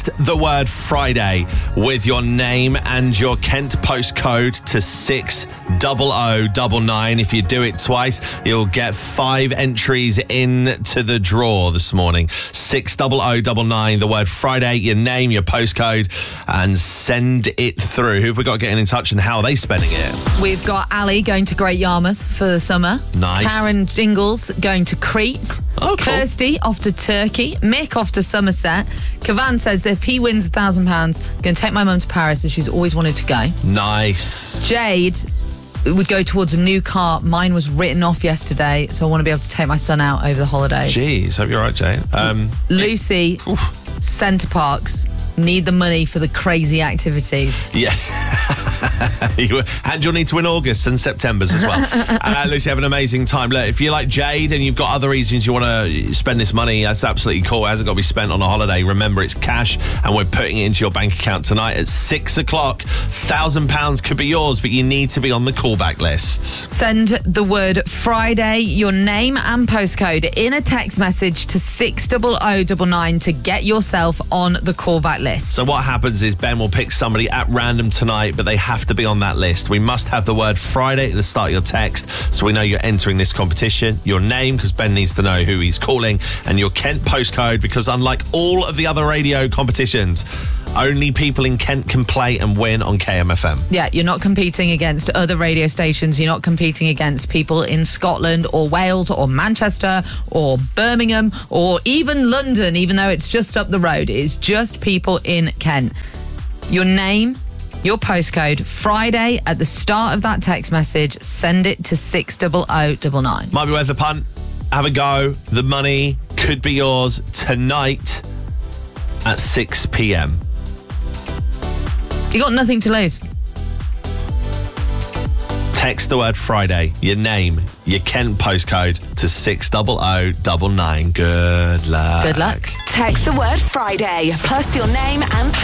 Text the word Friday with your name and your Kent postcode to 60099. If you do it twice, you'll get 5 entries into the draw this morning. 60099, the word Friday, your name, your postcode, and send it through. Who have we got getting in touch and how are they spending it? We've got Ali going to Great Yarmouth for the summer. Nice. Karen Jingles going to Crete. Oh, cool. Kirsty off to Turkey. Mick off to Somerset. Kavan says if he wins £1,000, going to take my mum to Paris, as she's always wanted to go. Nice. Jade would go towards a new car. Mine was written off yesterday, so I want to be able to take my son out over the holidays. Jeez, hope you're right, Jane. Lucy, Centre Parks, need the money for the crazy activities. Yeah. And you'll need to win August and September's as well. Lucy, have an amazing time. Look, if you're like Jade and you've got other reasons you want to spend this money, that's absolutely cool. It hasn't got to be spent on a holiday. Remember, it's cash and we're putting it into your bank account tonight at 6 o'clock. £1,000 could be yours, but you need to be on the callback list. Send the word Friday, your name and postcode in a text message to 60099 to get yourself on the callback list. So what happens is Ben will pick somebody at random tonight, but they have to be on that list. We must have the word Friday at the start of your text so we know you're entering this competition. Your name, because Ben needs to know who he's calling, and your Kent postcode, because unlike all of the other radio competitions, only people in Kent can play and win on KMFM. Yeah, you're not competing against other radio stations. You're not competing against people in Scotland or Wales or Manchester or Birmingham or even London, even though it's just up the road. It's just people in Kent. Your name, your postcode, Friday at the start of that text message. Send it to 60099. Might be worth a punt. Have a go. The money could be yours tonight at 6 p.m. You got nothing to lose. Text the word Friday, your name, your Kent postcode to 60099. Good luck. Good luck. Text the word Friday plus your name and